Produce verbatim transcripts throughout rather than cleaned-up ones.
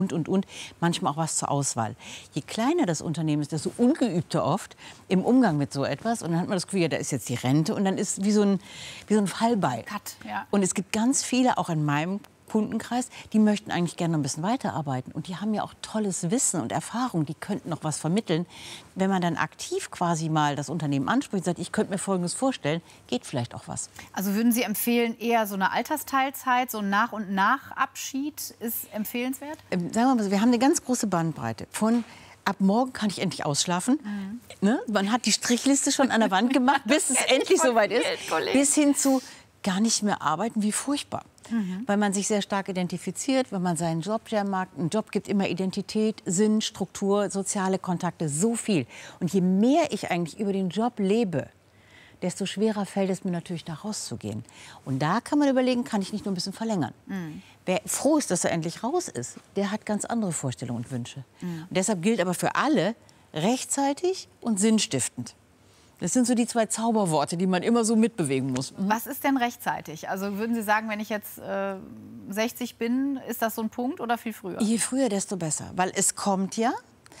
und, und, und, manchmal auch was zur Auswahl. Je kleiner das Unternehmen ist, desto ungeübter oft im Umgang mit so etwas. Und dann hat man das Gefühl, ja, da ist jetzt die Rente und dann ist wie so ein, wie so ein Fallbeil. Cut, ja. Und es gibt ganz viele, auch in meinem Kundenkreis, die möchten eigentlich gerne noch ein bisschen weiterarbeiten. Und die haben ja auch tolles Wissen und Erfahrung, die könnten noch was vermitteln. Wenn man dann aktiv quasi mal das Unternehmen anspricht und sagt, ich könnte mir Folgendes vorstellen, geht vielleicht auch was. Also würden Sie empfehlen, eher so eine Altersteilzeit, so ein Nach- und Nach-Abschied ist empfehlenswert? Ähm, sagen wir mal so, wir haben eine ganz große Bandbreite von ab morgen kann ich endlich ausschlafen. Mhm. Ne? Man hat die Strichliste schon an der Wand gemacht, bis es endlich soweit ist, bis hin zu gar nicht mehr arbeiten, wie furchtbar. Mhm. Weil man sich sehr stark identifiziert, wenn man seinen Job sehr mag. Ein Job gibt immer Identität, Sinn, Struktur, soziale Kontakte, so viel. Und je mehr ich eigentlich über den Job lebe, desto schwerer fällt es mir natürlich, da rauszugehen. Und da kann man überlegen, kann ich nicht nur ein bisschen verlängern. Mhm. Wer froh ist, dass er endlich raus ist, der hat ganz andere Vorstellungen und Wünsche. Mhm. Und deshalb gilt aber für alle, rechtzeitig und sinnstiftend. Das sind so die zwei Zauberworte, die man immer so mitbewegen muss. Mhm. Was ist denn rechtzeitig? Also würden Sie sagen, wenn ich jetzt äh, sechzig bin, ist das so ein Punkt oder viel früher? Je früher, desto besser. Weil es kommt ja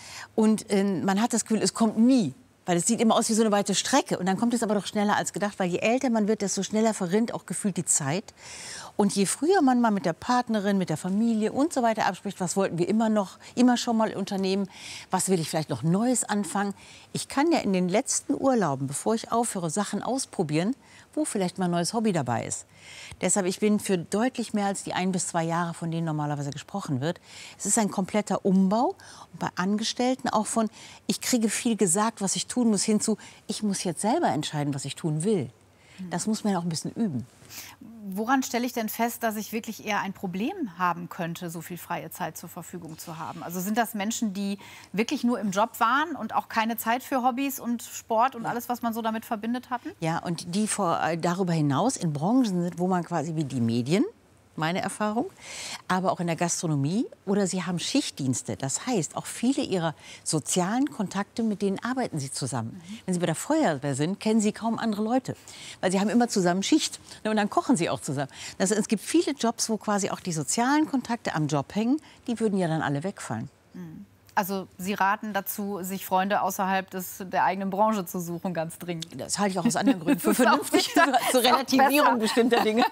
und äh, man hat das Gefühl, es kommt nie. Weil es sieht immer aus wie so eine weite Strecke. Und dann kommt es aber doch schneller als gedacht. Weil je älter man wird, desto schneller verrinnt auch gefühlt die Zeit. Und je früher man mal mit der Partnerin, mit der Familie und so weiter abspricht, was wollten wir immer noch, immer schon mal unternehmen, was will ich vielleicht noch Neues anfangen. Ich kann ja in den letzten Urlauben, bevor ich aufhöre, Sachen ausprobieren, wo vielleicht mal ein neues Hobby dabei ist. Deshalb, ich bin für deutlich mehr als die ein bis zwei Jahre, von denen normalerweise gesprochen wird. Es ist ein kompletter Umbau. Und bei Angestellten auch von, ich kriege viel gesagt, was ich tun muss, hinzu, ich muss jetzt selber entscheiden, was ich tun will. Das muss man ja auch ein bisschen üben. Woran stelle ich denn fest, dass ich wirklich eher ein Problem haben könnte, so viel freie Zeit zur Verfügung zu haben? Also sind das Menschen, die wirklich nur im Job waren und auch keine Zeit für Hobbys und Sport und alles, was man so damit verbindet hatten? Ja, und die vor, darüber hinaus in Branchen sind, wo man quasi wie die Medien, meine Erfahrung, aber auch in der Gastronomie oder sie haben Schichtdienste. Das heißt, auch viele ihrer sozialen Kontakte, mit denen arbeiten sie zusammen. Mhm. Wenn sie bei der Feuerwehr sind, kennen sie kaum andere Leute, weil sie haben immer zusammen Schicht und dann kochen sie auch zusammen. Das heißt, es gibt viele Jobs, wo quasi auch die sozialen Kontakte am Job hängen, die würden ja dann alle wegfallen. Mhm. Also Sie raten dazu, sich Freunde außerhalb des, der eigenen Branche zu suchen, ganz dringend. Das halte ich auch aus anderen Gründen für vernünftig, zur Relativierung bestimmter Dinge.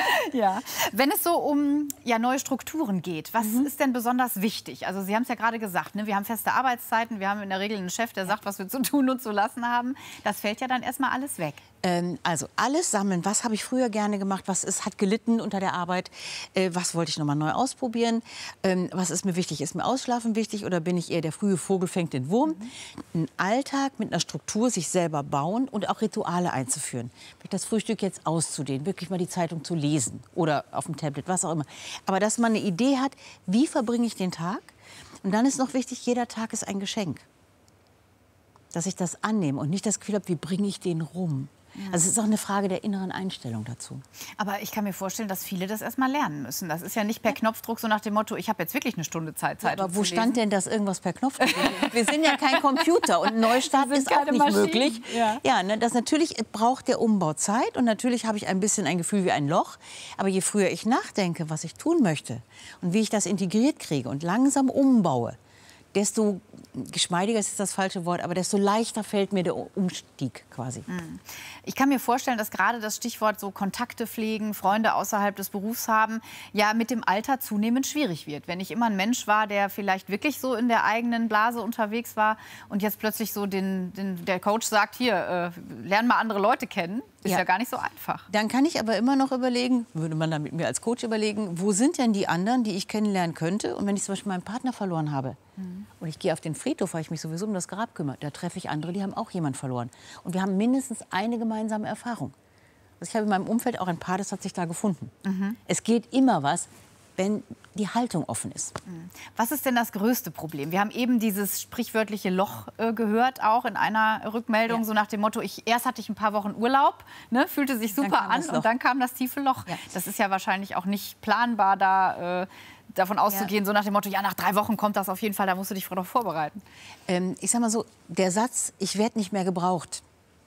Ja. Wenn es so um ja, neue Strukturen geht, was mhm. ist denn besonders wichtig? Also Sie haben es ja gerade gesagt, ne? Wir haben feste Arbeitszeiten, wir haben in der Regel einen Chef, der sagt, was wir zu tun und zu lassen haben. Das fällt ja dann erstmal alles weg. Ähm, also alles sammeln, was habe ich früher gerne gemacht, was ist, hat gelitten unter der Arbeit, äh, was wollte ich noch mal neu ausprobieren, ähm, was ist mir wichtig, ist mir Ausschlafen wichtig oder bin ich eher der frühe Vogel fängt den Wurm? Mhm. Ein Alltag mit einer Struktur sich selber bauen und auch Rituale einzuführen. Das Frühstück jetzt auszudehnen, wirklich mal die Zeitung zu lesen oder auf dem Tablet, was auch immer. Aber dass man eine Idee hat, wie verbringe ich den Tag? Und dann ist noch wichtig, jeder Tag ist ein Geschenk. Dass ich das annehme und nicht das Gefühl habe, wie bringe ich den rum? Also es ist auch eine Frage der inneren Einstellung dazu. Aber ich kann mir vorstellen, dass viele das erst mal lernen müssen. Das ist ja nicht per Knopfdruck so nach dem Motto, ich habe jetzt wirklich eine Stunde Zeit, Zeitung ja, aber wo zu lesen. stand denn das irgendwas per Knopfdruck? Wir sind ja kein Computer und ein Neustart ist auch nicht Maschinen. möglich. Ja, ja ne, das natürlich braucht der Umbau Zeit und natürlich habe ich ein bisschen ein Gefühl wie ein Loch. Aber je früher ich nachdenke, was ich tun möchte und wie ich das integriert kriege und langsam umbaue, desto geschmeidiger ist das falsche Wort, aber desto leichter fällt mir der Umstieg quasi. Ich kann mir vorstellen, dass gerade das Stichwort so Kontakte pflegen, Freunde außerhalb des Berufs haben, ja mit dem Alter zunehmend schwierig wird. Wenn ich immer ein Mensch war, der vielleicht wirklich so in der eigenen Blase unterwegs war und jetzt plötzlich so den, den, der Coach sagt, hier, äh, lern mal andere Leute kennen, ist ja. ja gar nicht so einfach. Dann kann ich aber immer noch überlegen, würde man dann mit mir als Coach überlegen, wo sind denn die anderen, die ich kennenlernen könnte? Und wenn ich zum Beispiel meinen Partner verloren habe mhm. und ich gehe auf den Friedhof, weil ich mich sowieso um das Grab kümmere, da treffe ich andere, die haben auch jemanden verloren. Und wir haben mindestens eine gemeinsame Erfahrung. Also ich habe in meinem Umfeld auch ein Paar, das hat sich da gefunden. Mhm. Es geht immer was, wenn die Haltung offen ist. Was ist denn das größte Problem? Wir haben eben dieses sprichwörtliche Loch äh, gehört, auch in einer Rückmeldung, ja. so nach dem Motto, ich, erst hatte ich ein paar Wochen Urlaub, ne, fühlte sich super an und dann kam das tiefe Loch. Ja. Das ist ja wahrscheinlich auch nicht planbar, da äh, davon auszugehen, ja. so nach dem Motto, ja, nach drei Wochen kommt das auf jeden Fall, da musst du dich darauf vorbereiten. Ähm, ich sag mal so, der Satz, ich werde nicht mehr gebraucht,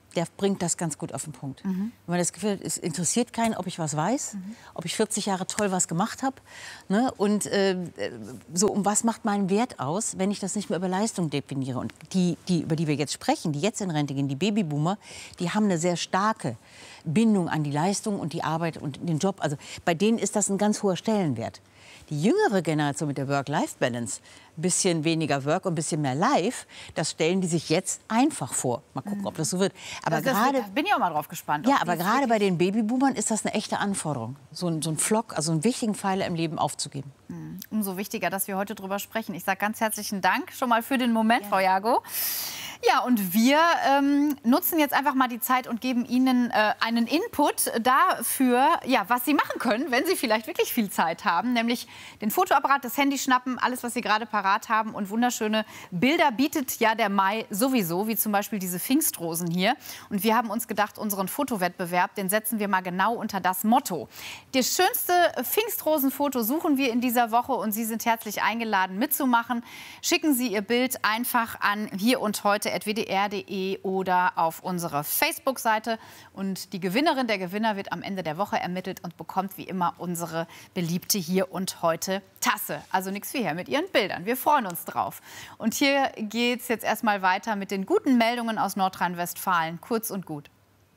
der bringt das ganz gut auf den Punkt. Mhm. Wenn man das Gefühl hat, es interessiert keinen, ob ich was weiß, mhm. ob ich vierzig Jahre toll was gemacht habe. Ne? Und äh, so, um was macht meinen Wert aus, wenn ich das nicht mehr über Leistung definiere? Und die, die, über die wir jetzt sprechen, die jetzt in Rente gehen, die Babyboomer, die haben eine sehr starke Bindung an die Leistung und die Arbeit und den Job. Also bei denen ist das ein ganz hoher Stellenwert. Die jüngere Generation mit der Work-Life-Balance, ein bisschen weniger Work und ein bisschen mehr Life, das stellen die sich jetzt einfach vor. Mal gucken, ob das so wird. Aber das, gerade, das bin ich auch mal drauf gespannt. Ja, aber gerade bei den Babyboomern ist das eine echte Anforderung, so ein, so ein Flock, also einen wichtigen Pfeiler im Leben aufzugeben. Mhm. Umso wichtiger, dass wir heute darüber sprechen. Ich sage ganz herzlichen Dank schon mal für den Moment, ja. Frau Jago. Ja, und wir ähm, nutzen jetzt einfach mal die Zeit und geben Ihnen äh, einen Input dafür, ja, was Sie machen können, wenn Sie vielleicht wirklich viel Zeit haben. Nämlich den Fotoapparat, das Handy schnappen, alles, was Sie gerade parat haben. Und wunderschöne Bilder bietet ja der Mai sowieso, wie zum Beispiel diese Pfingstrosen hier. Und wir haben uns gedacht, unseren Fotowettbewerb, den setzen wir mal genau unter das Motto. Das schönste Pfingstrosenfoto suchen wir in dieser Woche und Sie sind herzlich eingeladen mitzumachen. Schicken Sie Ihr Bild einfach an hier und heute at w d r punkt d e oder auf unsere Facebook-Seite. Und die Gewinnerin, der Gewinner wird am Ende der Woche ermittelt und bekommt wie immer unsere beliebte Hier und Heute Tasse. Also nichts wie her mit Ihren Bildern. Wir freuen uns drauf. Und hier geht es jetzt erstmal weiter mit den guten Meldungen aus Nordrhein-Westfalen. Kurz und gut.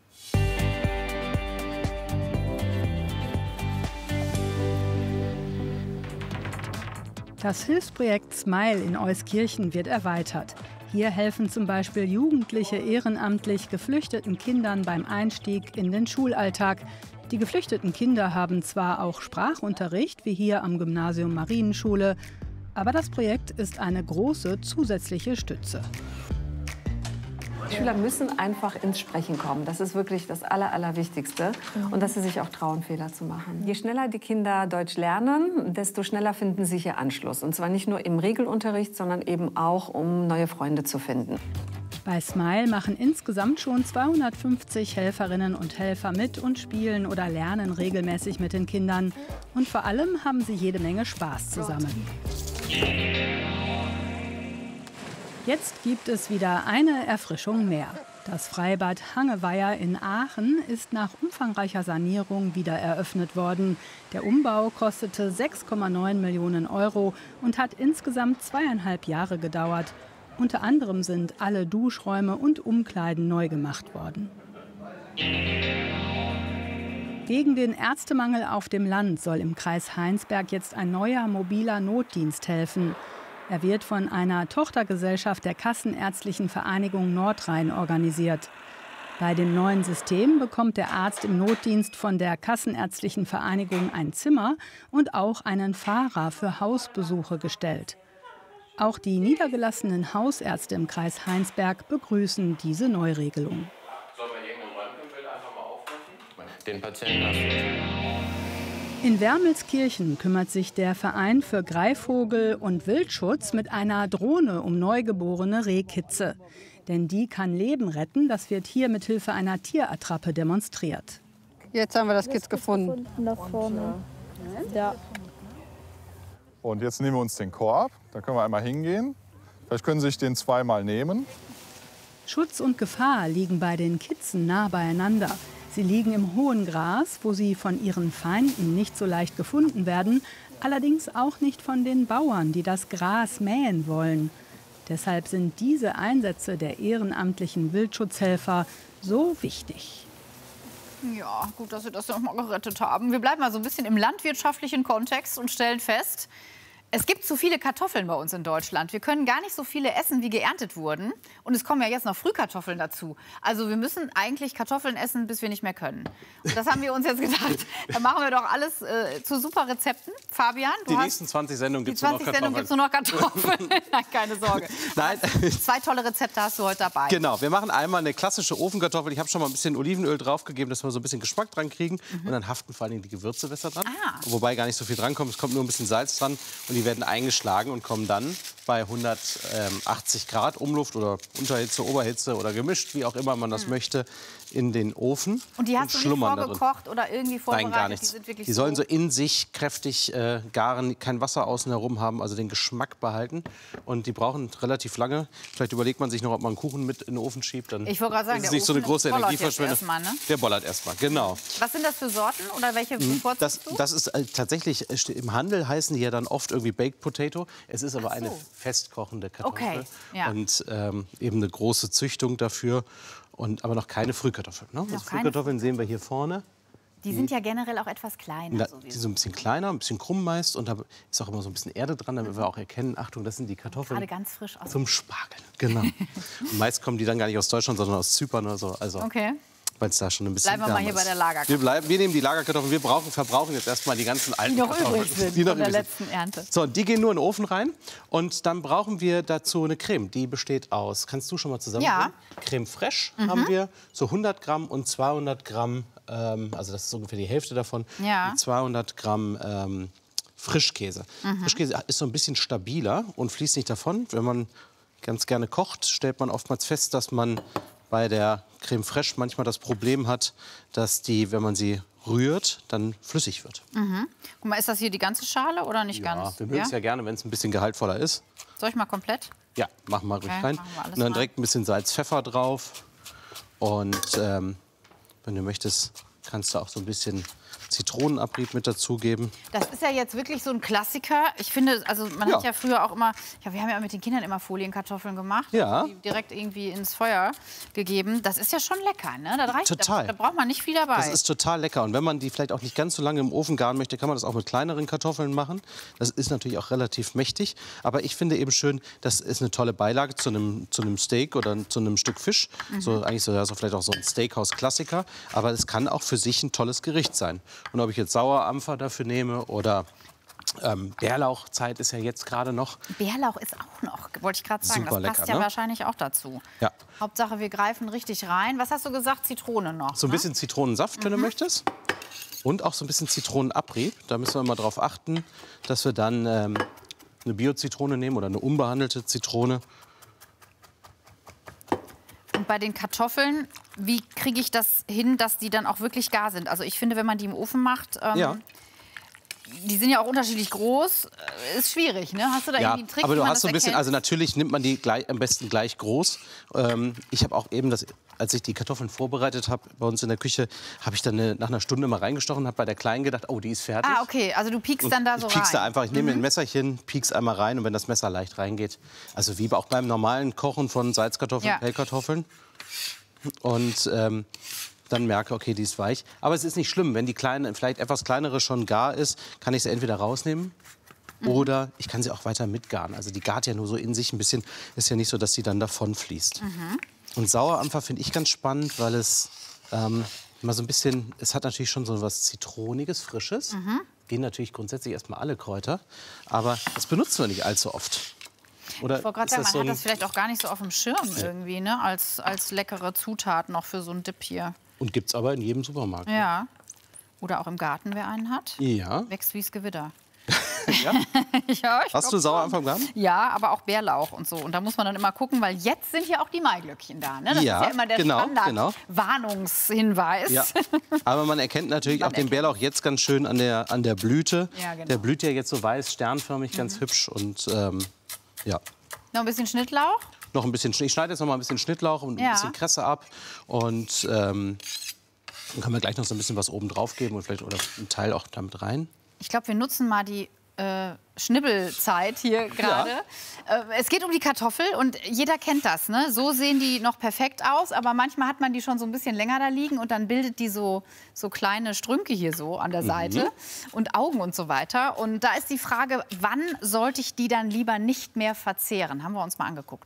Das Hilfsprojekt Smile in Euskirchen wird erweitert. Hier helfen zum Beispiel Jugendliche ehrenamtlich geflüchteten Kindern beim Einstieg in den Schulalltag. Die geflüchteten Kinder haben zwar auch Sprachunterricht, wie hier am Gymnasium Marienschule, aber das Projekt ist eine große zusätzliche Stütze. Die Schüler müssen einfach ins Sprechen kommen. Das ist wirklich das Aller, Allerwichtigste. Und dass sie sich auch trauen, Fehler zu machen. Je schneller die Kinder Deutsch lernen, desto schneller finden sie hier Anschluss. Und zwar nicht nur im Regelunterricht, sondern eben auch, um neue Freunde zu finden. Bei Smile machen insgesamt schon zweihundertfünfzig Helferinnen und Helfer mit und spielen oder lernen regelmäßig mit den Kindern. Und vor allem haben sie jede Menge Spaß zusammen. Jetzt gibt es wieder eine Erfrischung mehr. Das Freibad Hangeweiher in Aachen ist nach umfangreicher Sanierung wieder eröffnet worden. Der Umbau kostete sechs Komma neun Millionen Euro und hat insgesamt zweieinhalb Jahre gedauert. Unter anderem sind alle Duschräume und Umkleiden neu gemacht worden. Gegen den Ärztemangel auf dem Land soll im Kreis Heinsberg jetzt ein neuer mobiler Notdienst helfen. Er wird von einer Tochtergesellschaft der Kassenärztlichen Vereinigung Nordrhein organisiert. Bei dem neuen System bekommt der Arzt im Notdienst von der Kassenärztlichen Vereinigung ein Zimmer und auch einen Fahrer für Hausbesuche gestellt. Auch die niedergelassenen Hausärzte im Kreis Heinsberg begrüßen diese Neuregelung. Soll man irgendwo ran, können wir einfach mal aufpassen? Den Patienten. In Wermelskirchen kümmert sich der Verein für Greifvogel- und Wildschutz mit einer Drohne um neugeborene Rehkitze. Denn die kann Leben retten. Das wird hier mit Hilfe einer Tierattrappe demonstriert. Jetzt haben wir das Kitz gefunden. Da vorne. Ja. Und jetzt nehmen wir uns den Korb. Da können wir einmal hingehen. Vielleicht können Sie sich den zweimal nehmen. Schutz und Gefahr liegen bei den Kitzen nah beieinander. Sie liegen im hohen Gras, wo sie von ihren Feinden nicht so leicht gefunden werden, allerdings auch nicht von den Bauern, die das Gras mähen wollen. Deshalb sind diese Einsätze der ehrenamtlichen Wildschutzhelfer so wichtig. Ja, gut, dass Sie das noch mal gerettet haben. Wir bleiben mal so ein bisschen im landwirtschaftlichen Kontext und stellen fest, es gibt zu viele Kartoffeln bei uns in Deutschland. Wir können gar nicht so viele essen, wie geerntet wurden. Und es kommen ja jetzt noch Frühkartoffeln dazu. Also wir müssen eigentlich Kartoffeln essen, bis wir nicht mehr können. Und das haben wir uns jetzt gedacht. Da machen wir doch alles äh, zu super Rezepten. Fabian, du die hast nächsten zwanzig Sendungen gibt es nur noch Kartoffeln. Gibt's nur noch Kartoffeln. Nein, keine Sorge. Nein. Zwei tolle Rezepte hast du heute dabei. Genau, wir machen einmal eine klassische Ofenkartoffel. Ich habe schon mal ein bisschen Olivenöl draufgegeben, dass wir so ein bisschen Geschmack dran kriegen. Mhm. Und dann haften vor allem die Gewürze besser dran. Ah. Wobei gar nicht so viel dran kommt. Es kommt nur ein bisschen Salz dran. Und die werden eingeschlagen und kommen dann bei hundertachtzig Grad Umluft oder Unterhitze, Oberhitze oder gemischt, wie auch immer man das mhm. möchte, in den Ofen. Und die hast du nicht vorgekocht oder irgendwie vorbereitet? Nein, gar nichts. Die, sind wirklich die sollen so in sich kräftig äh, garen, kein Wasser außen herum haben, also den Geschmack behalten. Und die brauchen relativ lange. Vielleicht überlegt man sich noch, ob man einen Kuchen mit in den Ofen schiebt. Dann ich wollte gerade sagen, ist es der nicht so eine große Energieverschwendung. Erstmal, ne? Der bollert erstmal, genau. Was sind das für Sorten oder welche bevorzugst das, du? das ist äh, tatsächlich, äh, im Handel heißen die ja dann oft irgendwie Baked Potato. Es ist aber so. eine festkochende Kartoffel. Okay, ja. Und ähm, eben eine große Züchtung dafür. Und, aber noch keine Frühkartoffeln. Ne? Also Frühkartoffeln sehen wir hier vorne. Die, die sind ja generell auch etwas kleiner. Na, die sind ein bisschen kleiner, ein bisschen krumm meist. Und da ist auch immer so ein bisschen Erde dran, damit wir auch erkennen, Achtung, das sind die Kartoffeln gerade ganz frisch aus. zum Spargeln. Genau. Und meist kommen die dann gar nicht aus Deutschland, sondern aus Zypern oder so. Also, okay. Weil es da schon ein bisschen Bleiben wir mal hier ist. bei der Lagerkartoffel. Wir, bleiben, wir nehmen die Lagerkartoffeln, wir brauchen, verbrauchen jetzt erstmal die ganzen alten die noch Kartoffeln. übrig sind die noch von der übrig letzten Ernte. So, die gehen nur in den Ofen rein und dann brauchen wir dazu eine Creme. Die besteht aus, kannst du schon mal zusammen? Ja. Creme fraiche Mhm. haben wir, so hundert Gramm und zweihundert Gramm, ähm, also das ist ungefähr die Hälfte davon, ja. zweihundert Gramm ähm, Frischkäse. Mhm. Frischkäse ist so ein bisschen stabiler und fließt nicht davon. Wenn man ganz gerne kocht, stellt man oftmals fest, dass man bei der Creme fraiche manchmal das Problem hat, dass die, wenn man sie rührt, dann flüssig wird. Mhm. Guck mal, ist das hier die ganze Schale oder nicht ja, ganz? Wir mögen es ja? ja gerne, wenn es ein bisschen gehaltvoller ist. Soll ich mal komplett? Ja, machen wir ruhig Okay, rein. machen wir alles Und dann rein. direkt ein bisschen Salz, Pfeffer drauf. Und ähm, wenn du möchtest, kannst du auch so ein bisschen Zitronenabrieb mit dazugeben. Das ist ja jetzt wirklich so ein Klassiker. Ich finde, also man Ja. hat ja früher auch immer, ja, wir haben ja mit den Kindern immer Folienkartoffeln gemacht, Ja. also die direkt irgendwie ins Feuer gegeben. Das ist ja schon lecker, ne? Das reicht, Total. Da, da braucht man nicht viel dabei. Das ist total lecker. Und wenn man die vielleicht auch nicht ganz so lange im Ofen garen möchte, kann man das auch mit kleineren Kartoffeln machen. Das ist natürlich auch relativ mächtig. Aber ich finde eben schön, das ist eine tolle Beilage zu einem, zu einem Steak oder zu einem Stück Fisch. Mhm. So, eigentlich so, ja, so vielleicht auch so ein Steakhouse-Klassiker. Aber es kann auch für sich ein tolles Gericht sein. Und ob ich jetzt Sauerampfer dafür nehme oder ähm, Bärlauchzeit ist ja jetzt gerade noch. Bärlauch ist auch noch, wollte ich gerade sagen. Super das passt lecker, ja ne? wahrscheinlich auch dazu. Ja. Hauptsache, wir greifen richtig rein. Was hast du gesagt? Zitrone noch. So ein ne? bisschen Zitronensaft, wenn du möchtest. Und auch so ein bisschen Zitronenabrieb. Da müssen wir immer darauf achten, dass wir dann ähm, eine Bio-Zitrone nehmen oder eine unbehandelte Zitrone. Und bei den Kartoffeln, wie kriege ich das hin, dass die dann auch wirklich gar sind? Also ich finde, wenn man die im Ofen macht, ähm, Ja. die sind ja auch unterschiedlich groß, äh, ist schwierig, ne? Hast du da Ja, irgendwie einen Trick, aber wie du man hast das so ein bisschen, erkennt? also natürlich nimmt man die gleich, am besten gleich groß. Ähm, ich habe auch eben, das, als ich die Kartoffeln vorbereitet habe bei uns in der Küche, habe ich dann eine, nach einer Stunde mal reingestochen, habe bei der Kleinen gedacht, oh, die ist fertig. Ah, okay, also du piekst dann da so ich piek's rein. da einfach, ich nehme mir ein Messerchen, piek's einmal rein und wenn das Messer leicht reingeht, also wie auch beim normalen Kochen von Salzkartoffeln, Ja. Pellkartoffeln und ähm, dann merke, okay, die ist weich. Aber es ist nicht schlimm, wenn die kleine, vielleicht etwas kleinere schon gar ist, kann ich sie entweder rausnehmen oder ich kann sie auch weiter mitgaren. Also die gart ja nur so in sich ein bisschen, ist ja nicht so, dass sie dann davon fließt. Und Sauerampfer finde ich ganz spannend, weil es ähm, immer so ein bisschen, es hat natürlich schon so was Zitroniges, Frisches. Gehen natürlich grundsätzlich erstmal alle Kräuter, aber das benutzen wir nicht allzu oft. Oder Ich wollte gerade ist sagen, das man so hat das vielleicht auch gar nicht so auf dem Schirm irgendwie, ne? Als, als leckere Zutat noch für so einen Dip hier. Und gibt's aber in jedem Supermarkt. Ja. Oder auch im Garten, wer einen hat. Ja. Wächst wie's Gewitter. Ja? Ja, ich Hast glaub du Sauerampfer schon. im Garten? Ja, aber auch Bärlauch und so. Und da muss man dann immer gucken, weil jetzt sind ja auch die Maiglöckchen da. Ne? Das Ja, ist ja immer der genau, genau. Standard-Warnungshinweis. Ja. Aber man erkennt natürlich Man auch den erkennt. Bärlauch jetzt ganz schön an der, an der Blüte. Ja, genau. Der blüht ja jetzt so weiß, sternförmig, ganz hübsch. Und ähm, ja, Noch ein bisschen Schnittlauch. noch ein bisschen, Schnitt- ich schneide jetzt noch mal ein bisschen Schnittlauch und ein Ja. bisschen Kresse ab. Und ähm, dann können wir gleich noch so ein bisschen was oben drauf geben und vielleicht oder einen Teil auch damit rein. Ich glaube, wir nutzen mal die äh, Schnibbelzeit hier gerade. Äh, es geht um die Kartoffel und jeder kennt das. Ne? So sehen die noch perfekt aus, aber manchmal hat man die schon so ein bisschen länger da liegen und dann bildet die so, so kleine Strünke hier so an der Seite und Augen und so weiter. Und da ist die Frage, wann sollte ich die dann lieber nicht mehr verzehren? Haben wir uns mal angeguckt.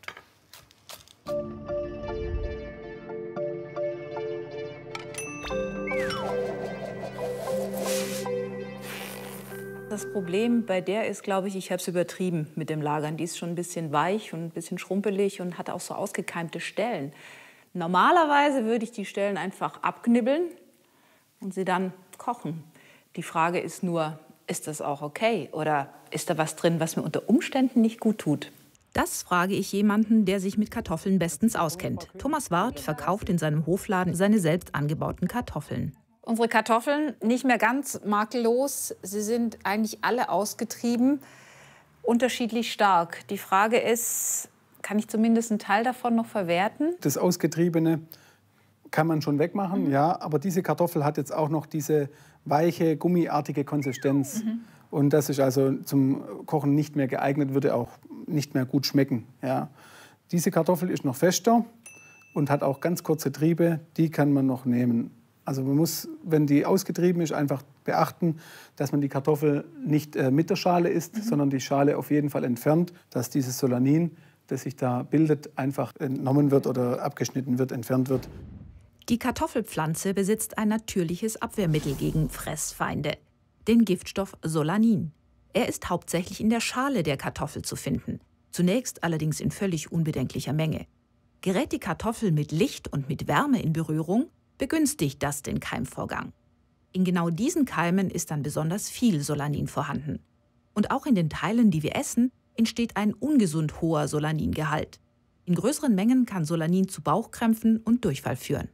Das Problem bei der ist, glaube ich, ich habe es übertrieben mit dem Lagern. Die ist schon ein bisschen weich und ein bisschen schrumpelig und hat auch so ausgekeimte Stellen. Normalerweise würde ich die Stellen einfach abknibbeln und sie dann kochen. Die Frage ist nur, ist das auch okay? Oder ist da was drin, was mir unter Umständen nicht gut tut? Das frage ich jemanden, der sich mit Kartoffeln bestens auskennt. Thomas Wart verkauft in seinem Hofladen seine selbst angebauten Kartoffeln. Unsere Kartoffeln nicht mehr ganz makellos. Sie sind eigentlich alle ausgetrieben, unterschiedlich stark. Die Frage ist, kann ich zumindest einen Teil davon noch verwerten? Das Ausgetriebene kann man schon wegmachen, mhm. ja. Aber diese Kartoffel hat jetzt auch noch diese weiche, gummiartige Konsistenz. Mhm. Und das ist also zum Kochen nicht mehr geeignet, würde auch nicht mehr gut schmecken. Ja. Diese Kartoffel ist noch fester und hat auch ganz kurze Triebe, die kann man noch nehmen. Also man muss, wenn die ausgetrieben ist, einfach beachten, dass man die Kartoffel nicht äh, mit der Schale isst, mhm. sondern die Schale auf jeden Fall entfernt, dass dieses Solanin, das sich da bildet, einfach entnommen wird oder abgeschnitten wird, entfernt wird. Die Kartoffelpflanze besitzt ein natürliches Abwehrmittel gegen Fressfeinde, den Giftstoff Solanin. Er ist hauptsächlich in der Schale der Kartoffel zu finden, zunächst allerdings in völlig unbedenklicher Menge. Gerät die Kartoffel mit Licht und mit Wärme in Berührung, begünstigt das den Keimvorgang. In genau diesen Keimen ist dann besonders viel Solanin vorhanden. Und auch in den Teilen, die wir essen, entsteht ein ungesund hoher Solaningehalt. In größeren Mengen kann Solanin zu Bauchkrämpfen und Durchfall führen.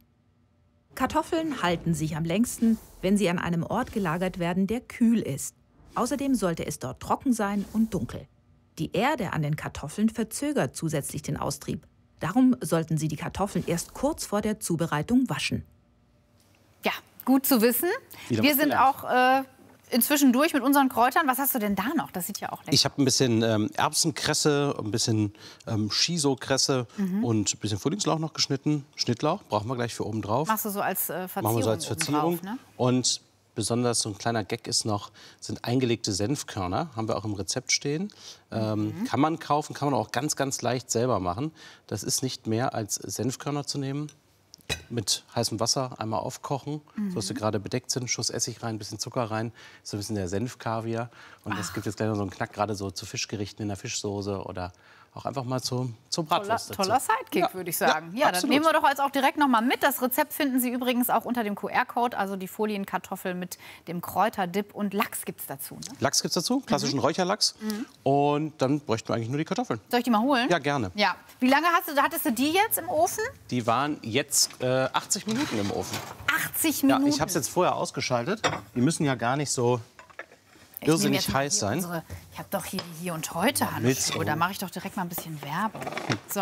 Kartoffeln halten sich am längsten, wenn sie an einem Ort gelagert werden, der kühl ist. Außerdem sollte es dort trocken sein und dunkel. Die Erde an den Kartoffeln verzögert zusätzlich den Austrieb. Darum sollten Sie die Kartoffeln erst kurz vor der Zubereitung waschen. Ja, gut zu wissen. Wieder Wir sind auch äh, inzwischen durch mit unseren Kräutern. Was hast du denn da noch? Das sieht ja auch lecker aus. Ich habe ein bisschen ähm, Erbsenkresse, ein bisschen ähm, Shiso-Kresse Mhm. und ein bisschen Frühlingslauch noch geschnitten. Schnittlauch brauchen wir gleich für oben drauf. Machst du so als äh, Verzierung? Machen wir so als Verzierung. Obendrauf, ne? Und besonders so ein kleiner Gag ist noch, sind eingelegte Senfkörner. Haben wir auch im Rezept stehen. Ähm, Mhm. Kann man kaufen, kann man auch ganz, ganz leicht selber machen. Das ist nicht mehr als Senfkörner zu nehmen. Mit heißem Wasser einmal aufkochen, Mhm. so dass sie gerade bedeckt sind. Schuss Essig rein, ein bisschen Zucker rein. So ein bisschen der Senfkaviar. Und das gibt jetzt gleich noch so einen Knack, gerade so zu Fischgerichten in der Fischsoße oder auch einfach mal zu, zur Toller, Bratwurst dazu. toller Sidekick, Ja. würde ich sagen. Ja, Ja, das absolut. nehmen wir doch jetzt auch direkt noch mal mit. Das Rezept finden Sie übrigens auch unter dem Q R-Code, also die Folienkartoffel mit dem Kräuterdip und Lachs gibt es dazu. Ne? Lachs gibt's dazu, klassischen Räucherlachs. Mhm. Und dann bräuchten wir eigentlich nur die Kartoffeln. Soll ich die mal holen? Ja, gerne. Ja. Wie lange hast du, hattest du die jetzt im Ofen? Die waren jetzt äh, achtzig Minuten im Ofen. achtzig Ja, Minuten. ich habe es jetzt vorher ausgeschaltet. Die müssen ja gar nicht so Ich nehme irrsinnig jetzt mal heiß hier sein. unsere- Ich habe doch hier die Hier und Heute Mit, Handschuhe. oh. Da mache ich doch direkt mal ein bisschen Werbung. So.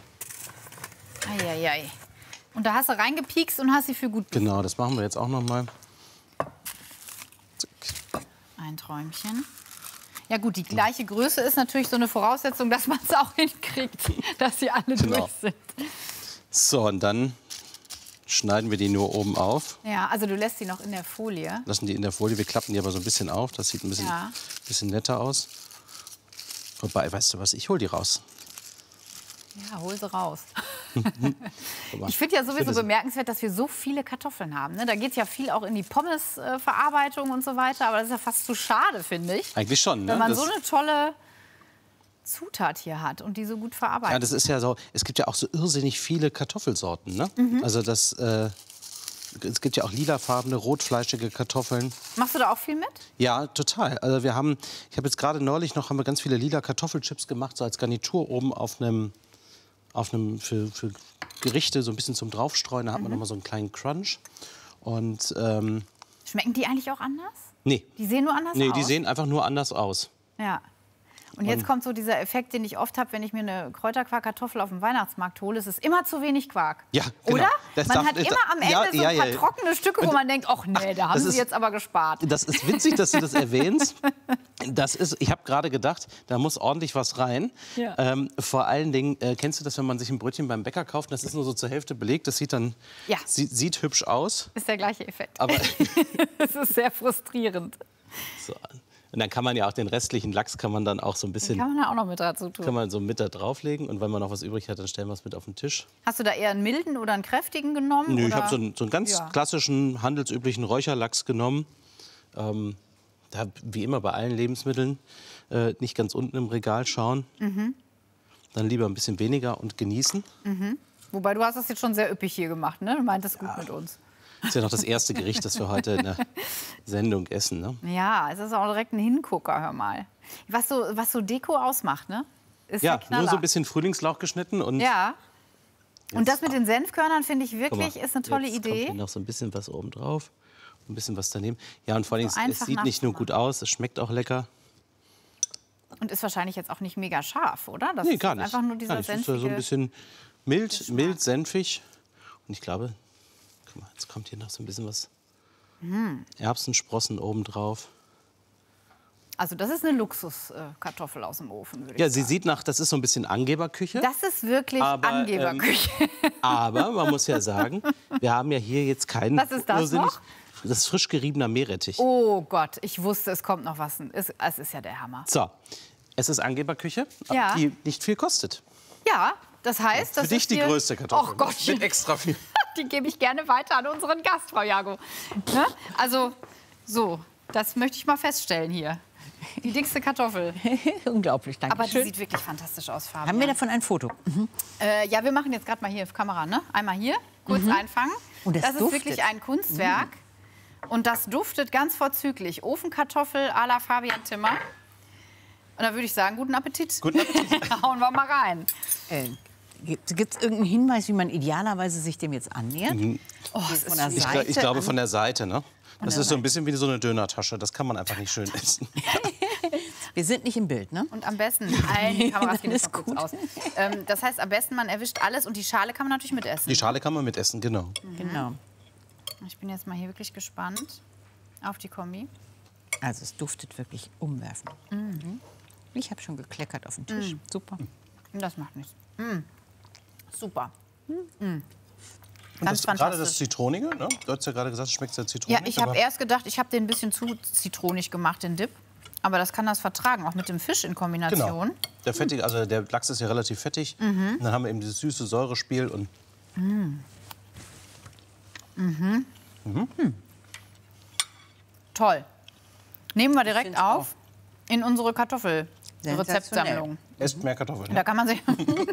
Eieiei. Und da hast du reingepiekst und hast sie für gut Genau, das machen wir jetzt auch noch mal. Ein Träumchen. Ja gut, die gleiche Größe ist natürlich so eine Voraussetzung, dass man es auch hinkriegt, dass sie alle Genau. durch sind. So, und dann schneiden wir die nur oben auf. Ja, also du lässt sie noch in der Folie. Lassen die in der Folie. Wir klappen die aber so ein bisschen auf. Das sieht ein bisschen, Ja. bisschen netter aus. Wobei, weißt du was, ich hol die raus. Ja, hol sie raus. Guck mal. Ich finde ja sowieso finde sie- bemerkenswert, dass wir so viele Kartoffeln haben. Ne? Da geht es ja viel auch in die Pommesverarbeitung und so weiter. Aber das ist ja fast zu schade, finde ich. Eigentlich schon, ne? Wenn man Das- so eine tolle Zutat hier hat und die so gut verarbeitet. Ja, das ist ja so, es gibt ja auch so irrsinnig viele Kartoffelsorten. Ne? Mhm. Also das, äh, es gibt ja auch lilafarbene, rotfleischige Kartoffeln. Machst du da auch viel mit? Ja, total. Also wir haben, ich habe jetzt gerade neulich noch, haben wir ganz viele lila Kartoffelchips gemacht, so als Garnitur oben auf einem, auf einem für, für Gerichte so ein bisschen zum draufstreuen. Da hat man Mhm. noch mal so einen kleinen Crunch. Und ähm, Schmecken die eigentlich auch anders? nee, Die sehen nur anders nee, aus? die sehen einfach nur anders aus. Ja. Und jetzt Und- kommt so dieser Effekt, den ich oft habe, wenn ich mir eine Kräuterquark-Kartoffel auf dem Weihnachtsmarkt hole. Es ist immer zu wenig Quark. Ja, genau. Oder? Das Man darf- hat immer am Ende ja, so ja, ein paar ja. trockene Stücke, wo Und- man denkt, ach nee, da haben das sie ist- jetzt aber gespart. Das ist witzig, dass du das erwähnst. Das ist, ich habe gerade gedacht, da muss ordentlich was rein. Ja. Ähm, vor allen Dingen, äh, kennst du das, wenn man sich ein Brötchen beim Bäcker kauft, das ist nur so zur Hälfte belegt, das sieht dann Ja. sieht, sieht hübsch aus. Ist der gleiche Effekt. Aber Es ist sehr frustrierend. so. Und dann kann man ja auch den restlichen Lachs kann man dann auch so ein Den bisschen kann man ja auch noch mit dazu tun. kann man so mit da drauflegen und wenn man noch was übrig hat, dann stellen wir es mit auf den Tisch. Hast du da eher einen milden oder einen kräftigen genommen? Nö, ich oder? habe so einen, so einen ganz Ja. klassischen, handelsüblichen Räucherlachs genommen. Ähm, da, wie immer bei allen Lebensmitteln, äh, nicht ganz unten im Regal schauen. Mhm. Dann lieber ein bisschen weniger und genießen. Mhm. Wobei, du hast das jetzt schon sehr üppig hier gemacht, ne? Du meintest gut mit uns. Das ist ja noch das erste Gericht, das wir heute in der Sendung essen. Ne? Ja, es ist auch direkt ein Hingucker, hör mal. Was so, was so Deko ausmacht, ne? ist ja, der Knaller. nur so ein bisschen Frühlingslauch geschnitten. Und ja. Und das mit den Senfkörnern finde ich wirklich, mal, ist eine tolle jetzt Idee. Kommt hier noch so ein bisschen was oben drauf. Ein bisschen was daneben. Ja, und vor allem, So es sieht nicht nur nachzumachen. gut aus, es schmeckt auch lecker. Und ist wahrscheinlich jetzt auch nicht mega scharf, oder? Das Nee, ist gar nicht. einfach nur dieser Gar nicht. Das ist ja so senfige ein bisschen mild, mild, senfig. Und ich glaube, guck mal, jetzt kommt hier noch so ein bisschen was. Hm. Erbsensprossen oben drauf. Also das ist eine Luxuskartoffel aus dem Ofen, würde ich Ja, sagen. sie sieht nach, das ist so ein bisschen Angeberküche. Das ist wirklich Aber, Angeberküche. Ähm, aber man muss ja sagen, wir haben ja hier jetzt keinen. Was ist das irrsinnig- noch? Das ist frisch geriebener Meerrettich. Oh Gott, ich wusste, es kommt noch was. Es, es ist ja der Hammer. So, es ist Angeberküche, Ja. die nicht viel kostet. Ja, das heißt, Für das dich ist die hier... größte Kartoffel. Och Gott, Mit extra viel. die gebe ich gerne weiter an unseren Gast, Frau Jago. Ne? Also, so, das möchte ich mal feststellen hier. Die dickste Kartoffel. Unglaublich, danke Aber die schön. sieht wirklich fantastisch aus, Fabian. Haben wir davon ein Foto? Mhm. Äh, ja, wir machen jetzt gerade mal hier auf Kamera, ne? Einmal hier, kurz Mhm. einfangen. Und das das ist duftet. wirklich ein Kunstwerk. Und das duftet ganz vorzüglich. Ofenkartoffel à la Fabian Timmer. Und da würde ich sagen, guten Appetit. Guten Appetit. Hauen wir mal rein. Äh, Gibt es irgendeinen Hinweis, wie man idealerweise sich dem jetzt annähert? Oh, es Von ist der Ich, Seite gl- ich glaube an- von der Seite, ne? Das der ist so ein Seite. bisschen wie so eine Dönertasche. Das kann man einfach nicht schön essen. Wir sind nicht im Bild, ne? Und am besten, nein, die Kameras gehen Alles jetzt noch kurz gut. aus. Ähm, das heißt, am besten, man erwischt alles und die Schale kann man natürlich mitessen. Die Schale kann man mitessen, genau. Genau. Ich bin jetzt mal hier wirklich gespannt auf die Kombi. Also es duftet wirklich umwerfend. Mhm. Ich habe schon gekleckert auf den Tisch. Mm. Super. Das macht nichts. Mm. Super. Mm. Und Ganz das, gerade das fantastisch. Zitronige, ne? Du hast ja gerade gesagt, es schmeckt sehr zitronig. Ja, ich habe aber- erst gedacht, ich habe den ein bisschen zu zitronig gemacht, den Dip. Aber das kann das vertragen, auch mit dem Fisch in Kombination. Genau. Der fettige, also der Lachs ist ja relativ fettig. Mhm. Und dann haben wir eben dieses süße Säurespiel und Mm. Mhm. Mhm. Hm. Toll. Nehmen wir direkt find's auf in unsere Sensationell. Kartoffel-Rezeptsammlung. esst mehr Kartoffeln. Da kann man sich.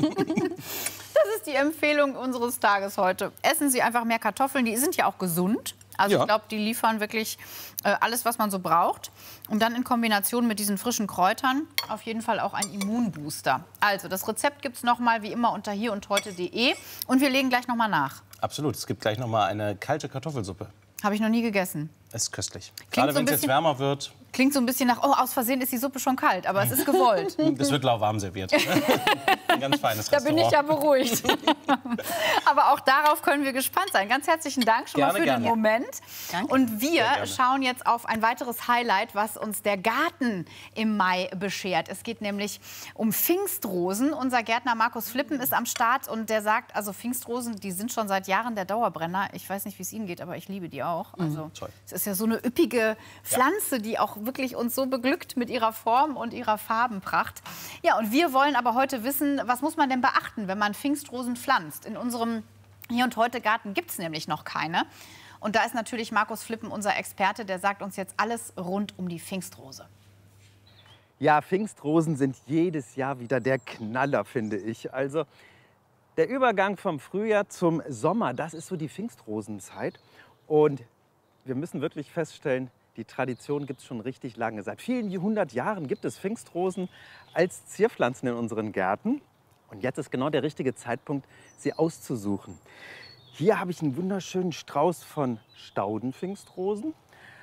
Das ist die Empfehlung unseres Tages heute. Essen Sie einfach mehr Kartoffeln. Die sind ja auch gesund. Also Ja. ich glaube, die liefern wirklich äh, alles, was man so braucht. Und dann in Kombination mit diesen frischen Kräutern auf jeden Fall auch ein Immunbooster. Also das Rezept gibt es noch mal wie immer unter hier und heute punkt de. Und wir legen gleich noch mal nach. Absolut. Es gibt gleich noch mal eine kalte Kartoffelsuppe. Habe ich noch nie gegessen. Es ist köstlich. Klingt Gerade so ein wenn es jetzt bisschen- wärmer wird, Klingt so ein bisschen nach, oh, aus Versehen ist die Suppe schon kalt. Aber es ist gewollt. das wird lauwarm serviert. Ein ganz feines Da bin ich ja Restaurant. beruhigt. Aber auch darauf können wir gespannt sein. Ganz herzlichen Dank schon Gerne, mal für gerne. den Moment. Und wir gerne. schauen jetzt auf ein weiteres Highlight, was uns der Garten im Mai beschert. Es geht nämlich um Pfingstrosen. Unser Gärtner Markus Flippen ist am Start und der sagt, also Pfingstrosen, die sind schon seit Jahren der Dauerbrenner. Ich weiß nicht, wie es Ihnen geht, aber ich liebe die auch. Also, Toll. es ist ja so eine üppige Pflanze, die auch wirklich uns so beglückt mit ihrer Form und ihrer Farbenpracht. Ja, und wir wollen aber heute wissen, was muss man denn beachten, wenn man Pfingstrosen pflanzt? In unserem Hier und Heute Garten gibt es nämlich noch keine. Und da ist natürlich Markus Flippen unser Experte, der sagt uns jetzt alles rund um die Pfingstrose. Ja, Pfingstrosen sind jedes Jahr wieder der Knaller, finde ich. Also der Übergang vom Frühjahr zum Sommer, das ist so die Pfingstrosenzeit. Und wir müssen wirklich feststellen, die Tradition gibt es schon richtig lange. Seit vielen hundert Jahren gibt es Pfingstrosen als Zierpflanzen in unseren Gärten. Und jetzt ist genau der richtige Zeitpunkt, sie auszusuchen. Hier habe ich einen wunderschönen Strauß von Staudenpfingstrosen.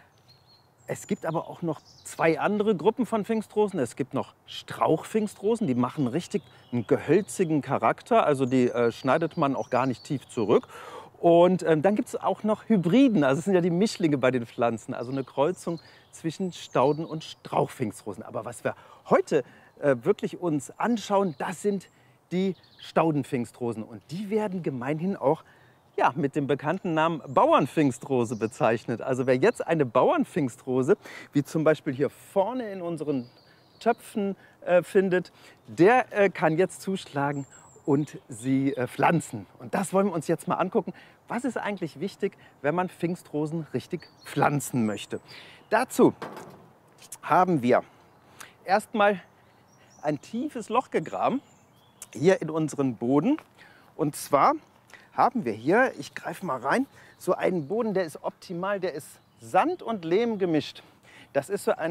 Es gibt aber auch noch zwei andere Gruppen von Pfingstrosen. Es gibt noch Strauchpfingstrosen, die machen richtig einen gehölzigen Charakter. Also die äh, schneidet man auch gar nicht tief zurück. Und ähm, dann gibt es auch noch Hybriden, also es sind ja die Mischlinge bei den Pflanzen, also eine Kreuzung zwischen Stauden- und Strauchpfingstrosen. Aber was wir heute äh, wirklich uns anschauen, das sind die Staudenpfingstrosen. Und die werden gemeinhin auch ja, mit dem bekannten Namen Bauernpfingstrose bezeichnet. Also wer jetzt eine Bauernpfingstrose, wie zum Beispiel hier vorne in unseren Töpfen äh, findet, der äh, kann jetzt zuschlagen und sie äh, pflanzen. Und das wollen wir uns jetzt mal angucken. Was ist eigentlich wichtig, wenn man Pfingstrosen richtig pflanzen möchte? Dazu haben wir erstmal ein tiefes Loch gegraben, hier in unseren Boden. Und zwar haben wir hier, ich greife mal rein, so einen Boden, der ist optimal, der ist Sand und Lehm gemischt. Das ist so ein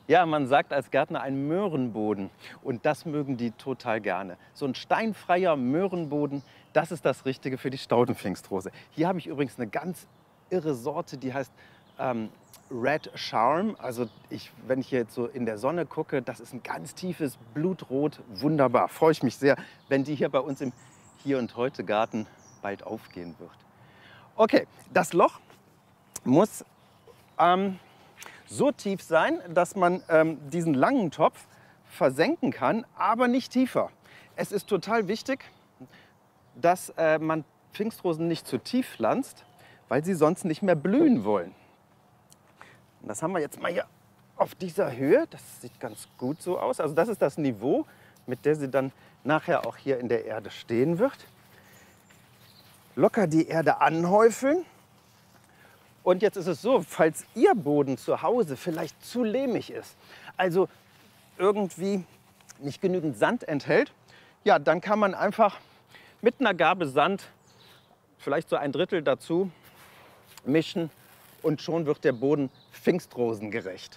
Ja, man sagt als Gärtner ein Möhrenboden und das mögen die total gerne. So ein steinfreier Möhrenboden, das ist das Richtige für die Staudenpfingstrose. Hier habe ich übrigens eine ganz irre Sorte, die heißt ähm, Red Charm. Also ich, wenn ich hier jetzt so in der Sonne gucke, das ist ein ganz tiefes Blutrot, wunderbar. Freue ich mich sehr, wenn die hier bei uns im Hier und Heute Garten bald aufgehen wird. Okay, das Loch muss ähm, so tief sein, dass man ähm, diesen langen Topf versenken kann, aber nicht tiefer. Es ist total wichtig, dass äh, man Pfingstrosen nicht zu tief pflanzt, weil sie sonst nicht mehr blühen wollen. Und das haben wir jetzt mal hier auf dieser Höhe. Das sieht ganz gut so aus. Also das ist das Niveau, mit der sie dann nachher auch hier in der Erde stehen wird. Locker die Erde anhäufeln. Und jetzt ist es so, falls Ihr Boden zu Hause vielleicht zu lehmig ist, also irgendwie nicht genügend Sand enthält, ja, dann kann man einfach mit einer Gabel Sand vielleicht so ein Drittel dazu mischen und schon wird der Boden pfingstrosengerecht.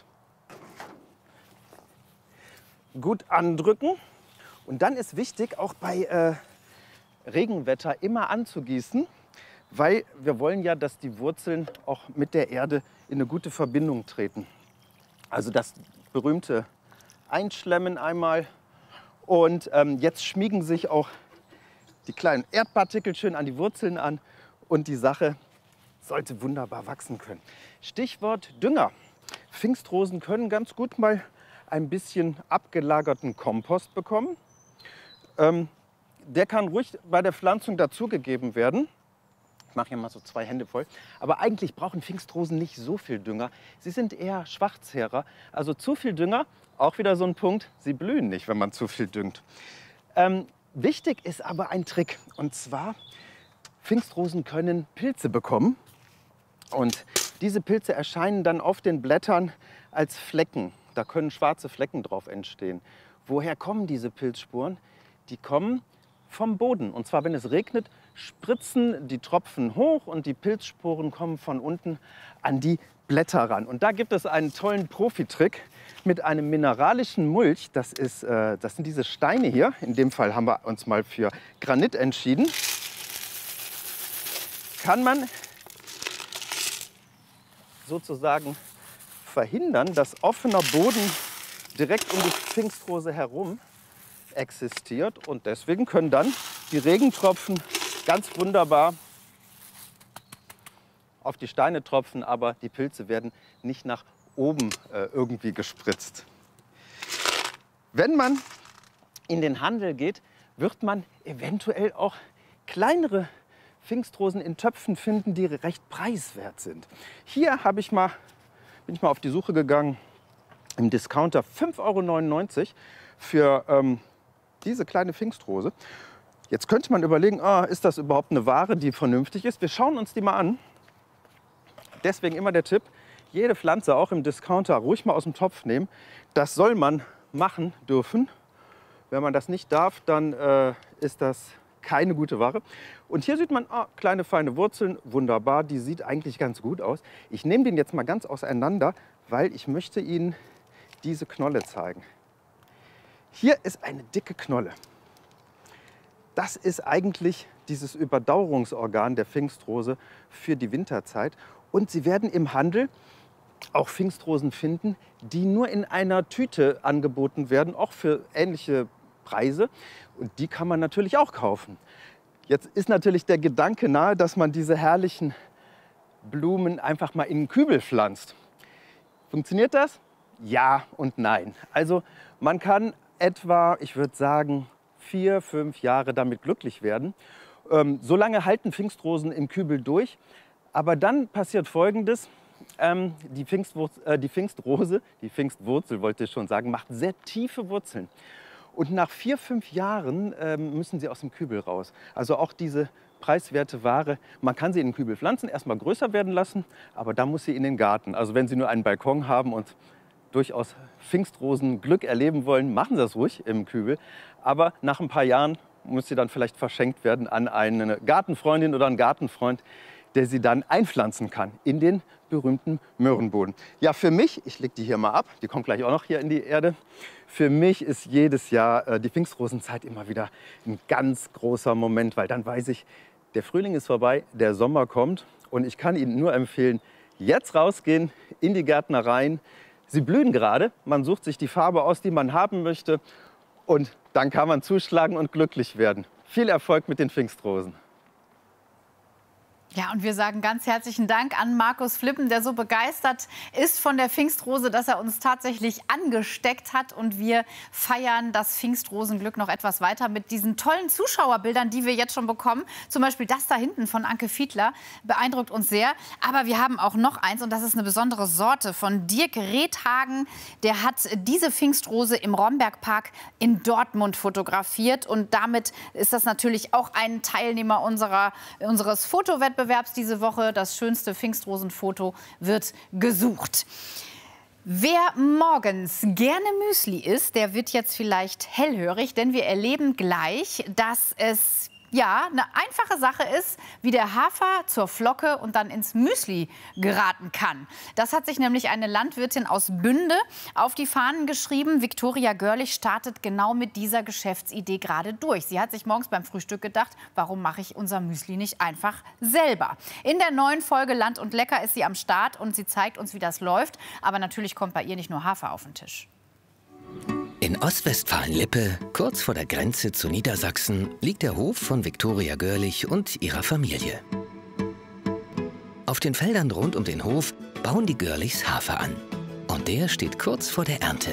Gut andrücken und dann ist wichtig, auch bei äh, Regenwetter immer anzugießen, weil wir wollen ja, dass die Wurzeln auch mit der Erde in eine gute Verbindung treten. Also das berühmte Einschlemmen einmal. Und ähm, jetzt schmiegen sich auch die kleinen Erdpartikel schön an die Wurzeln an und die Sache sollte wunderbar wachsen können. Stichwort Dünger. Pfingstrosen können ganz gut mal ein bisschen abgelagerten Kompost bekommen. Ähm, der kann ruhig bei der Pflanzung dazugegeben werden. Ich mache hier mal so zwei Hände voll. Aber eigentlich brauchen Pfingstrosen nicht so viel Dünger. Sie sind eher Schwarzhärer. Also zu viel Dünger, auch wieder so ein Punkt, sie blühen nicht, wenn man zu viel düngt. Ähm, wichtig ist aber ein Trick. Und zwar, Pfingstrosen können Pilze bekommen. Und diese Pilze erscheinen dann auf den Blättern als Flecken. Da können schwarze Flecken drauf entstehen. Woher kommen diese Pilzspuren? Die kommen vom Boden. Und zwar, wenn es regnet, spritzen die Tropfen hoch und die Pilzsporen kommen von unten an die Blätter ran. Und da gibt es einen tollen Profitrick mit einem mineralischen Mulch. Das, ist, äh, das sind diese Steine hier. In dem Fall haben wir uns mal für Granit entschieden. Kann man sozusagen verhindern, dass offener Boden direkt um die Pfingstrose herum existiert. Und deswegen können dann die Regentropfen ganz wunderbar auf die Steine tropfen, aber die Pilze werden nicht nach oben äh, irgendwie gespritzt. Wenn man in den Handel geht, wird man eventuell auch kleinere Pfingstrosen in Töpfen finden, die recht preiswert sind. Hier habe ich mal, bin ich mal auf die Suche gegangen, im Discounter fünf Euro neunundneunzig für ähm, diese kleine Pfingstrose. Jetzt könnte man überlegen, ah, ist das überhaupt eine Ware, die vernünftig ist? Wir schauen uns die mal an. Deswegen immer der Tipp, jede Pflanze, auch im Discounter, ruhig mal aus dem Topf nehmen. Das soll man machen dürfen. Wenn man das nicht darf, dann äh, ist das keine gute Ware. Und hier sieht man ah, kleine feine Wurzeln, wunderbar, die sieht eigentlich ganz gut aus. Ich nehme den jetzt mal ganz auseinander, weil ich möchte Ihnen diese Knolle zeigen. Hier ist eine dicke Knolle. Das ist eigentlich dieses Überdauerungsorgan der Pfingstrose für die Winterzeit. Und Sie werden im Handel auch Pfingstrosen finden, die nur in einer Tüte angeboten werden, auch für ähnliche Preise. Und die kann man natürlich auch kaufen. Jetzt ist natürlich der Gedanke nahe, dass man diese herrlichen Blumen einfach mal in einen Kübel pflanzt. Funktioniert das? Ja und nein. Also man kann etwa, ich würde sagen, vier, fünf Jahre damit glücklich werden. Ähm, so lange halten Pfingstrosen im Kübel durch. Aber dann passiert Folgendes. Ähm, die, Pfingstwurz, äh, die Pfingstrose, die Pfingstwurzel wollte ich schon sagen, macht sehr tiefe Wurzeln. Und nach vier, fünf Jahren ähm, müssen sie aus dem Kübel raus. Also auch diese preiswerte Ware, man kann sie in den Kübel pflanzen, erstmal größer werden lassen, aber dann muss sie in den Garten. Also wenn Sie nur einen Balkon haben und durchaus Pfingstrosen-Glück erleben wollen, machen Sie das ruhig im Kübel. Aber nach ein paar Jahren muss sie dann vielleicht verschenkt werden an eine Gartenfreundin oder einen Gartenfreund, der sie dann einpflanzen kann in den berühmten Möhrenboden. Ja, für mich, ich lege die hier mal ab, die kommt gleich auch noch hier in die Erde. Für mich ist jedes Jahr äh, die Pfingstrosenzeit immer wieder ein ganz großer Moment, weil dann weiß ich, der Frühling ist vorbei, der Sommer kommt und ich kann Ihnen nur empfehlen, jetzt rausgehen in die Gärtnereien. Sie blühen gerade, man sucht sich die Farbe aus, die man haben möchte und dann kann man zuschlagen und glücklich werden. Viel Erfolg mit den Pfingstrosen. Ja, und wir sagen ganz herzlichen Dank an Markus Flippen, der so begeistert ist von der Pfingstrose, dass er uns tatsächlich angesteckt hat. Und wir feiern das Pfingstrosenglück noch etwas weiter mit diesen tollen Zuschauerbildern, die wir jetzt schon bekommen. Zum Beispiel das da hinten von Anke Fiedler beeindruckt uns sehr. Aber wir haben auch noch eins und das ist eine besondere Sorte von Dirk Redhagen. Der hat diese Pfingstrose im Rombergpark in Dortmund fotografiert. Und damit ist das natürlich auch ein Teilnehmer unserer, unseres Fotowettbewerbs. Wettbewerbs diese Woche. Das schönste Pfingstrosenfoto wird gesucht. Wer morgens gerne Müsli isst, der wird jetzt vielleicht hellhörig, denn wir erleben gleich, dass es ja eine einfache Sache ist, wie der Hafer zur Flocke und dann ins Müsli geraten kann. Das hat sich nämlich eine Landwirtin aus Bünde auf die Fahnen geschrieben. Viktoria Görlich startet genau mit dieser Geschäftsidee gerade durch. Sie hat sich morgens beim Frühstück gedacht, warum mache ich unser Müsli nicht einfach selber? In der neuen Folge Land und Lecker ist sie am Start und sie zeigt uns, wie das läuft. Aber natürlich kommt bei ihr nicht nur Hafer auf den Tisch. In Ostwestfalen-Lippe, kurz vor der Grenze zu Niedersachsen, liegt der Hof von Viktoria Görlich und ihrer Familie. Auf den Feldern rund um den Hof bauen die Görlichs Hafer an. Und der steht kurz vor der Ernte.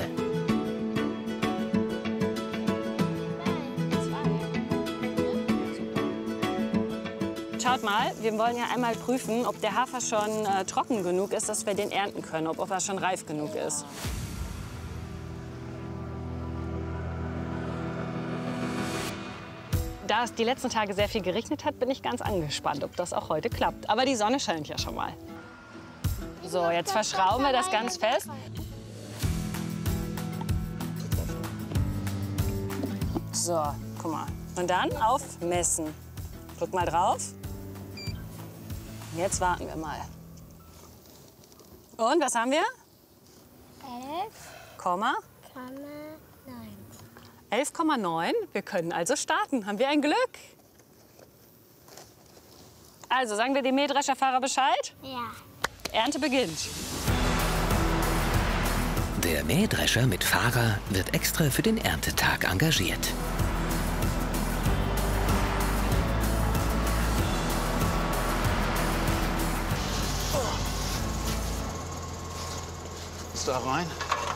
Schaut mal, wir wollen ja einmal prüfen, ob der Hafer schon äh, trocken genug ist, dass wir den ernten können, ob, ob er schon reif genug ist. Da es die letzten Tage sehr viel geregnet hat, bin ich ganz angespannt, ob das auch heute klappt. Aber die Sonne scheint ja schon mal. So, jetzt verschrauben wir das ganz fest. So, guck mal. Und dann auf Messen. Drück mal drauf. Jetzt warten wir mal. Und, was haben wir? Elf. Komma? elf Komma neun. Wir können also starten. Haben wir ein Glück? Also, sagen wir dem Mähdrescherfahrer Bescheid? Ja. Ernte beginnt. Der Mähdrescher mit Fahrer wird extra für den Erntetag engagiert. Ist da rein?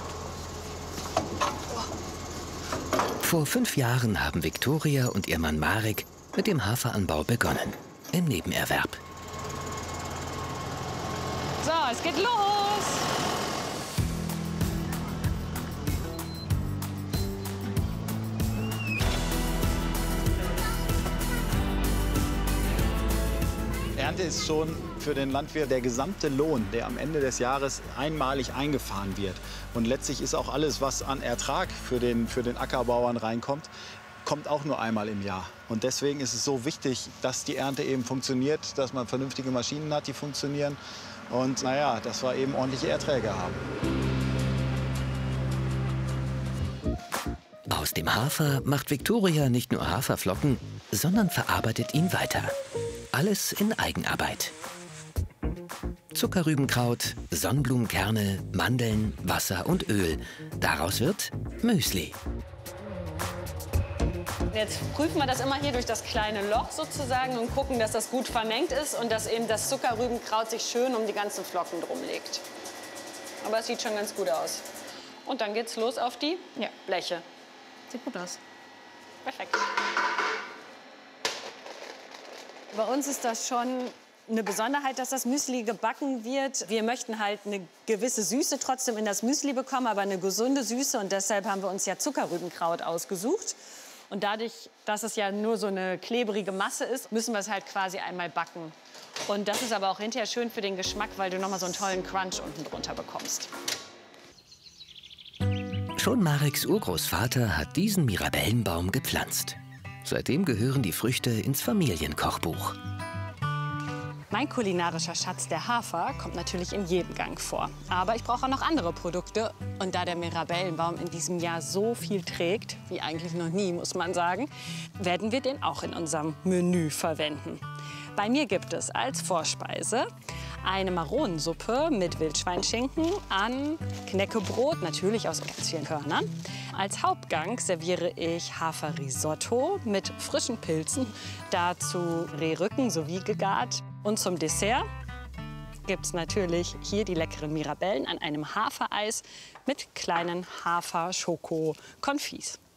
Vor fünf Jahren haben Viktoria und ihr Mann Marek mit dem Haferanbau begonnen, im Nebenerwerb. So, es geht los! Ernte ist schon für den Landwirt der gesamte Lohn, der am Ende des Jahres einmalig eingefahren wird. Und letztlich ist auch alles, was an Ertrag für den, für den Ackerbauern reinkommt, kommt auch nur einmal im Jahr. Und deswegen ist es so wichtig, dass die Ernte eben funktioniert, dass man vernünftige Maschinen hat, die funktionieren. Und naja, dass wir eben ordentliche Erträge haben. Aus dem Hafer macht Viktoria nicht nur Haferflocken, sondern verarbeitet ihn weiter. Alles in Eigenarbeit. Zuckerrübenkraut, Sonnenblumenkerne, Mandeln, Wasser und Öl. Daraus wird Müsli. Jetzt prüfen wir das immer hier durch das kleine Loch sozusagen und gucken, dass das gut vermengt ist und dass eben das Zuckerrübenkraut sich schön um die ganzen Flocken drum legt. Aber es sieht schon ganz gut aus. Und dann geht's los auf die ja. Bleche. Sieht gut aus. Perfekt. Bei uns ist das schon eine Besonderheit, dass das Müsli gebacken wird. Wir möchten halt eine gewisse Süße trotzdem in das Müsli bekommen, aber eine gesunde Süße. Und deshalb haben wir uns ja Zuckerrübenkraut ausgesucht. Und dadurch, dass es ja nur so eine klebrige Masse ist, müssen wir es halt quasi einmal backen. Und das ist aber auch hinterher schön für den Geschmack, weil du noch mal so einen tollen Crunch unten drunter bekommst. Schon Mareks Urgroßvater hat diesen Mirabellenbaum gepflanzt. Seitdem gehören die Früchte ins Familienkochbuch. Mein kulinarischer Schatz, der Hafer, kommt natürlich in jedem Gang vor. Aber ich brauche auch noch andere Produkte. Und da der Mirabellenbaum in diesem Jahr so viel trägt, wie eigentlich noch nie, muss man sagen, werden wir den auch in unserem Menü verwenden. Bei mir gibt es als Vorspeise eine Maronensuppe mit Wildschweinschinken an Knäckebrot, natürlich aus ganz vielen Körnern. Als Hauptgang serviere ich Haferrisotto mit frischen Pilzen, dazu Rehrücken sowie gegart. Und zum Dessert gibt es natürlich hier die leckeren Mirabellen an einem Hafereis mit kleinen Hafer-Schoko-Konfits.